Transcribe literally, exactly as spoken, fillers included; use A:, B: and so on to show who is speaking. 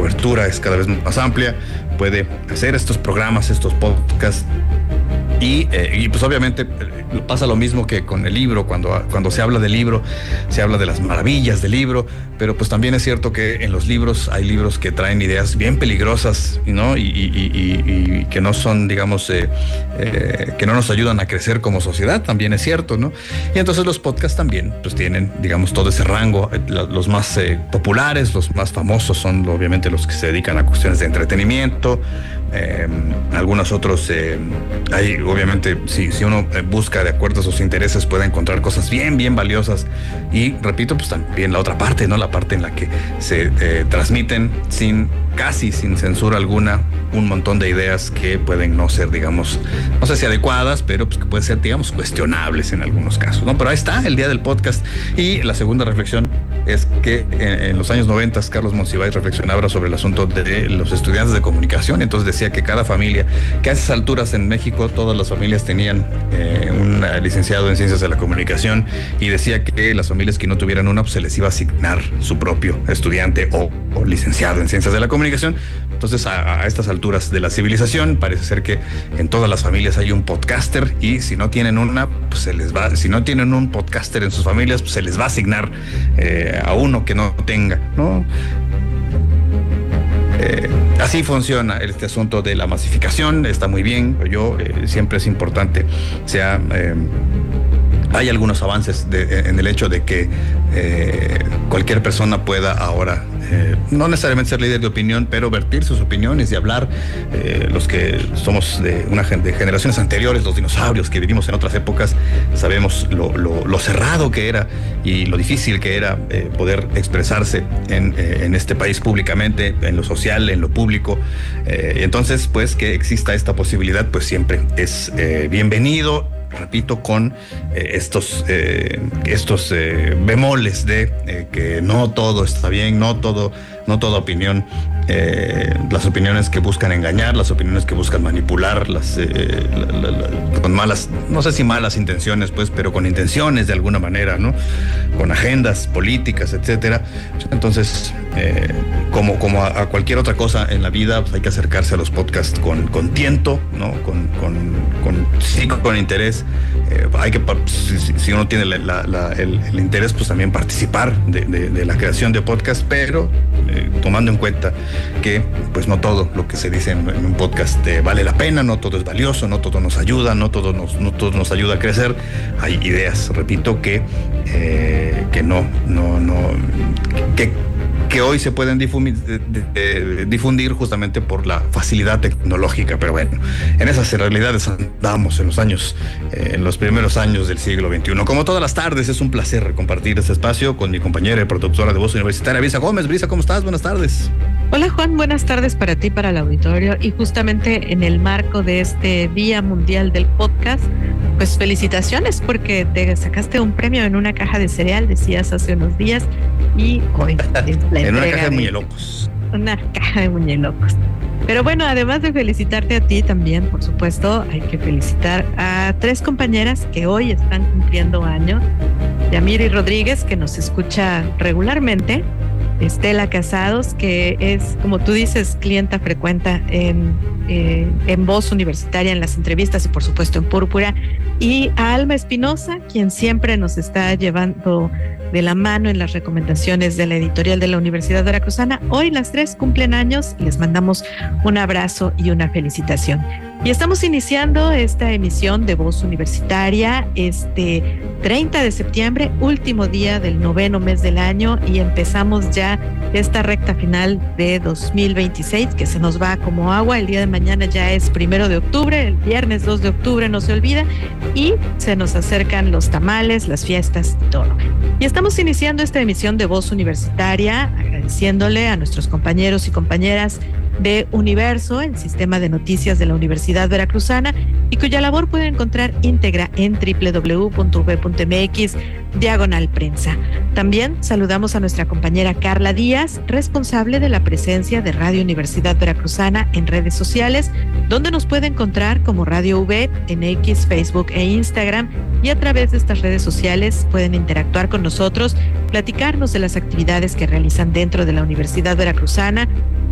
A: cobertura es cada vez más amplia, puede hacer estos programas, estos podcasts. Y, eh, y pues obviamente eh, pasa lo mismo que con el libro, cuando, cuando se habla del libro, se habla de las maravillas del libro, pero pues también es cierto que en los libros hay libros que traen ideas bien peligrosas, ¿no? Y, y, y, y que no son, digamos, eh, eh, que no nos ayudan a crecer como sociedad, también es cierto, ¿no? Y entonces los podcasts también pues tienen, digamos, todo ese rango. Los más eh, populares, los más famosos son obviamente los que se dedican a cuestiones de entretenimiento. Eh, algunos otros, eh, hay obviamente, si, si uno busca de acuerdo a sus intereses, puede encontrar cosas bien, bien valiosas. Y repito, pues también la otra parte, ¿no? La parte en la que se eh, transmiten sin, casi sin censura alguna, un montón de ideas que pueden no ser, digamos, no sé si adecuadas, pero pues que pueden ser, digamos, cuestionables en algunos casos, ¿no? Pero ahí está el día del podcast. Y la segunda reflexión es que en, en los años noventa, Carlos Monsiváis reflexionaba sobre el asunto de los estudiantes de comunicación. Entonces decía que cada familia, que a esas alturas en México todas las familias tenían eh, un licenciado en ciencias de la comunicación, y decía que las familias que no tuvieran una, pues se les iba a asignar su propio estudiante o, o licenciado en ciencias de la comunicación. Entonces a, a estas alturas de la civilización parece ser que en todas las familias hay un podcaster, y si no tienen una, pues se les va, si no tienen un podcaster en sus familias, pues se les va a asignar eh, a uno que no tenga, ¿no? Eh, así funciona este asunto de la masificación, está muy bien, pero yo eh, siempre es importante, sea, eh, hay algunos avances de, en el hecho de que eh, cualquier persona pueda ahora, eh, no necesariamente ser líder de opinión, pero vertir sus opiniones y hablar. Eh, los que somos de una de generaciones anteriores, los dinosaurios que vivimos en otras épocas, sabemos lo, lo, lo cerrado que era y lo difícil que era eh, poder expresarse en, eh, en este país públicamente, en lo social, en lo público. Eh, entonces, pues que exista esta posibilidad, pues siempre es eh, bienvenido. Repito, con eh, estos, eh, estos eh, bemoles de eh, que no todo está bien, no todo, no toda opinión, eh, las opiniones que buscan engañar, las opiniones que buscan manipular, las eh, la, la, la, con malas, no sé si malas intenciones, pues, pero con intenciones de alguna manera, ¿no? Con agendas políticas, etcétera. Entonces, eh, como, como a, a cualquier otra cosa en la vida, pues hay que acercarse a los podcasts con, con tiento, ¿no? Con, con, con, sí, con interés. Eh, hay que, si, si uno tiene la, la, la, el, el interés, pues también participar de, de, de la creación de podcast, pero eh, tomando en cuenta que pues no todo lo que se dice en, en un podcast eh, vale la pena, no todo es valioso, no todo nos ayuda, no todo nos, no todo nos ayuda a crecer. Hay ideas, repito, que, eh, que no, no, no, que que hoy se pueden difundir, difundir justamente por la facilidad tecnológica, pero bueno, en esas realidades andamos en los años, eh, en los primeros años del siglo veintiuno. Como todas las tardes, es un placer compartir este espacio con mi compañera y productora de Voz Universitaria, Brisa Gómez. Brisa, ¿cómo estás? Buenas tardes.
B: Hola Juan, buenas tardes para ti, para el auditorio, y justamente en el marco de este Día Mundial del Podcast, pues felicitaciones porque te sacaste un premio en una caja de cereal, decías hace unos días, y hoy es la
A: en una caja de
B: de
A: muñelocos.
B: Una caja de muñelocos. Pero bueno, además de felicitarte a ti también, por supuesto, hay que felicitar a tres compañeras que hoy están cumpliendo años. Yamiri Rodríguez, que nos escucha regularmente. Estela Casados, que es, como tú dices, clienta frecuenta en, eh, en Voz Universitaria, en las entrevistas y por supuesto en Púrpura. Y a Alma Espinosa, quien siempre nos está llevando de la mano en las recomendaciones de la editorial de la Universidad Veracruzana. Hoy las tres cumplen años y les mandamos un abrazo y una felicitación. Y estamos iniciando esta emisión de Voz Universitaria este treinta de septiembre, último día del noveno mes del año, y empezamos ya esta recta final de dos mil veintiséis que se nos va como agua. El día de mañana ya es primero de octubre, el viernes dos de octubre no se olvida, y se nos acercan los tamales, las fiestas y todo. Y estamos iniciando esta emisión de Voz Universitaria agradeciéndole a nuestros compañeros y compañeras de Universo, el sistema de noticias de la Universidad Veracruzana, y cuya labor pueden encontrar íntegra en doble u doble u doble u punto u v punto m x diagonal prensa. También saludamos a nuestra compañera Carla Díaz, responsable de la presencia de Radio Universidad Veracruzana en redes sociales, donde nos puede encontrar como Radio V en X, Facebook e Instagram, y a través de estas redes sociales pueden interactuar con nosotros, platicarnos de las actividades que realizan dentro de la Universidad Veracruzana,